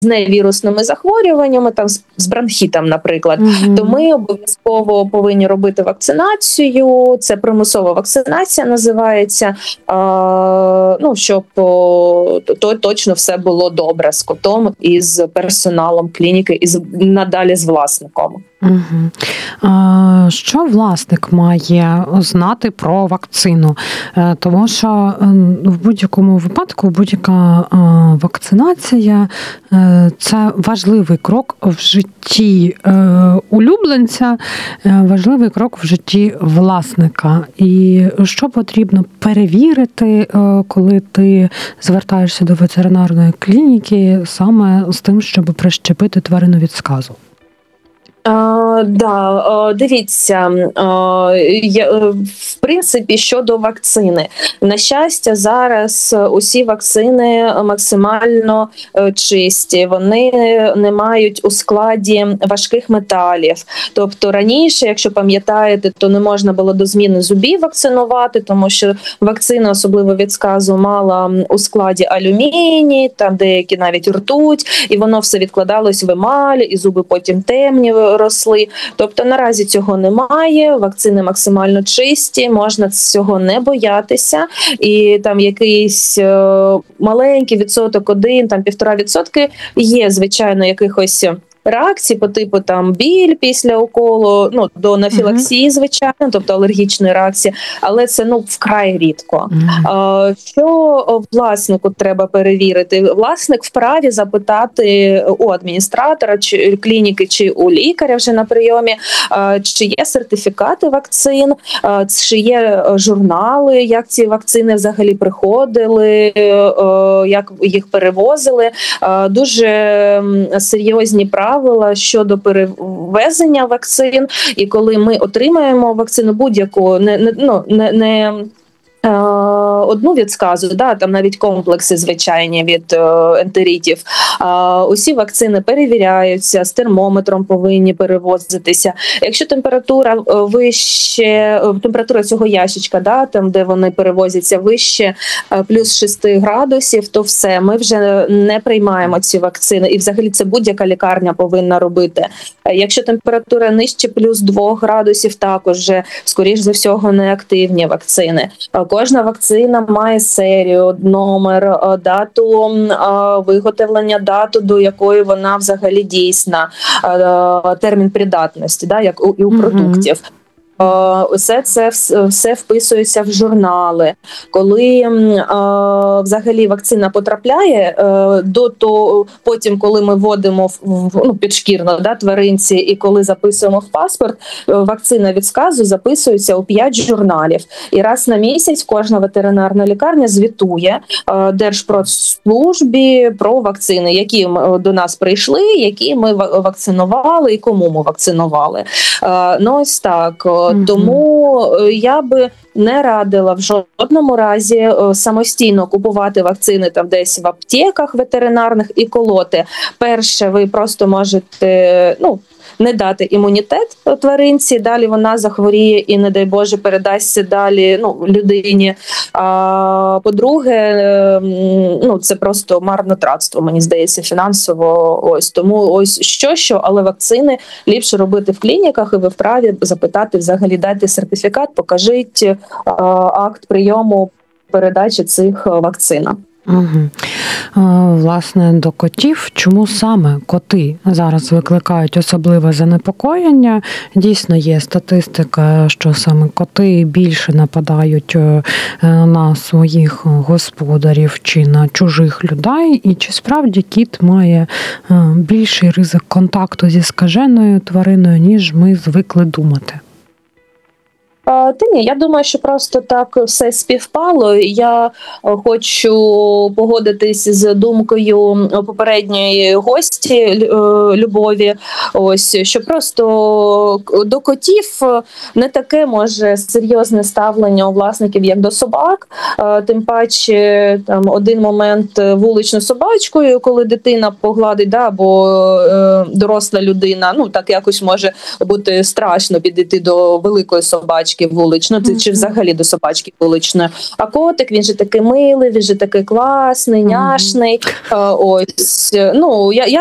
невірусними захворюваннями, там з бронхітом, наприклад, то ми обов'язково повинні робити вакцинацію. Це примусова вакцинація називається, щоб точно все було добре з котом і з персоналом клініки, і надалі з власником. Що власник має знати про вакцину? Тому що в будь-якому випадку будь-яка вакцинація – це важливий крок в житті улюбленця, важливий крок в житті власника. І що потрібно перевірити, коли ти звертаєшся до ветеринарної клініки саме з тим, щоб прищепити тварину від сказу? Дивіться, в принципі, щодо вакцини. На щастя, зараз усі вакцини максимально чисті, вони не мають у складі важких металів. Тобто раніше, якщо пам'ятаєте, то не можна було до зміни зубів вакцинувати, тому що вакцина, особливо від сказу, мала у складі алюміній, там деякі навіть ртуть, і воно все відкладалось в емаль, і зуби потім темні росли. Тобто наразі цього немає, вакцини максимально чисті, можна цього не боятися. І там якийсь маленький відсоток, 1-1,5% є, звичайно, якихось реакцій по типу там біль після уколу, до анафілаксії, звичайно, тобто алергічної реакції, але це вкрай рідко. Що власнику треба перевірити? Власник вправі запитати у адміністратора чи клініки, чи у лікаря вже на прийомі, чи є сертифікати вакцин, чи є журнали, як ці вакцини взагалі приходили, як їх перевозили. Дуже серйозні правила щодо перевезення вакцин, і коли ми отримаємо вакцину будь-яку, не одну від сказу, там навіть комплекси звичайні від ентеритів. Усі вакцини перевіряються, з термометром повинні перевозитися. Якщо температура вище, температура цього ящичка, там де вони перевозяться, вище плюс 6 градусів, то все, ми вже не приймаємо ці вакцини. І взагалі це будь-яка лікарня повинна робити. Якщо температура нижче плюс 2 градусів, також вже, скоріш за всього, неактивні вакцини. Кожна вакцина має серію, номер, дату виготовлення, дату, до якої вона взагалі дійсна, термін придатності, як і у продуктів. Все вписується в журнали. Коли взагалі вакцина потрапляє, потім, коли ми вводимо підшкірно тваринці і коли записуємо в паспорт, вакцина від сказу записується у 5 журналів. І раз на місяць кожна ветеринарна лікарня звітує Держпродслужбі про вакцини, які до нас прийшли, які ми вакцинували і кому ми вакцинували. Ось так. Тому я би не радила в жодному разі самостійно купувати вакцини там десь в аптеках ветеринарних і колоти. Перше, ви просто можете, не дати імунітет тваринці, далі вона захворіє і, не дай Боже, передасться далі людині. А по-друге, це просто марнотратство, мені здається, фінансово. Тому що, але вакцини ліпше робити в клініках, і ви вправі запитати взагалі, дайте сертифікат, покажіть акт прийому передачі цих вакцин. Власне, до котів. Чому саме коти зараз викликають особливе занепокоєння? Дійсно, є статистика, що саме коти більше нападають на своїх господарів чи на чужих людей. І чи справді кіт має більший ризик контакту зі скаженою твариною, ніж ми звикли думати? Ні, я думаю, що просто так все співпало. Я хочу погодитись з думкою попередньої гості, ніжності, любові. Ось, що просто до котів не таке може серйозне ставлення у власників, як до собак. Тим паче, там один момент вуличну собачкою, коли дитина погладить, да, або доросла людина, ну так якось може бути страшно підійти до великої собачки вуличної, чи взагалі до собачки вуличної. А котик, він же такий милий, він же такий класний, няшний. Ось, ну, я